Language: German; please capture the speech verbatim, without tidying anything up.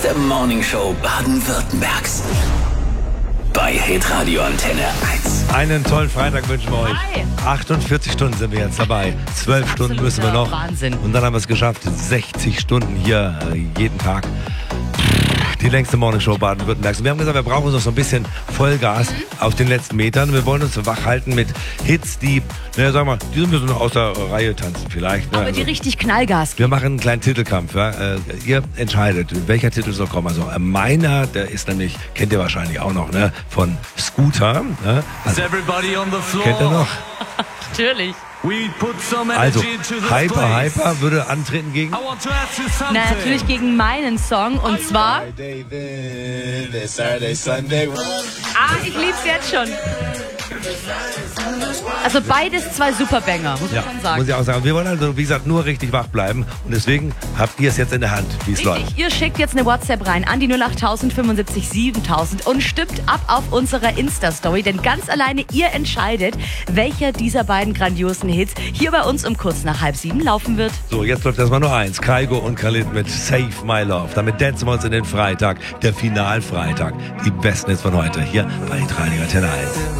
Der Morning Show Baden-Württembergs. Bei Hitradio Antenne eins. Einen tollen Freitag wünschen wir euch. Hi. achtundvierzig Stunden sind wir jetzt dabei. zwölf Stunden müssen wir noch. Wahnsinn. Und dann haben wir es geschafft. sechzig Stunden hier äh, jeden Tag. Die längste Morningshow Baden-Württembergs. Und wir haben gesagt, wir brauchen noch so ein bisschen Vollgas mhm. auf den letzten Metern. Wir wollen uns wach halten mit Hits, die, naja, sagen wir mal, die müssen noch aus der Reihe tanzen vielleicht. Ne? Aber also, die richtig Knallgas wir geben. machen einen kleinen Titelkampf. Ja? Äh, ihr entscheidet, welcher Titel soll kommen. Also äh, meiner, der ist nämlich, kennt ihr wahrscheinlich auch noch, ne? Von Scooter. Ne? Also, kennt ihr noch? Natürlich. Also, Hyper Hyper würde antreten gegen... Na, natürlich gegen meinen Song und zwar... Ah, ich lieb's jetzt schon. Also beides zwei Superbanger, muss Ja, man schon sagen. muss ich auch sagen. Wir wollen also, wie gesagt, nur richtig wach bleiben. Und deswegen habt ihr es jetzt in der Hand, wie es läuft. Richtig, ihr schickt jetzt eine WhatsApp rein an die null acht tausend fünfundsiebzig siebentausend und stimmt ab auf unserer Insta-Story, denn ganz alleine ihr entscheidet, welcher dieser beiden grandiosen Hits hier bei uns um kurz nach halb sieben laufen wird. So, jetzt läuft erstmal nur eins. Kygo und Khalid mit Save My Love. Damit dancen wir uns in den Freitag, der Finalfreitag. Die besten Hits von heute hier bei Radio Antenne eins.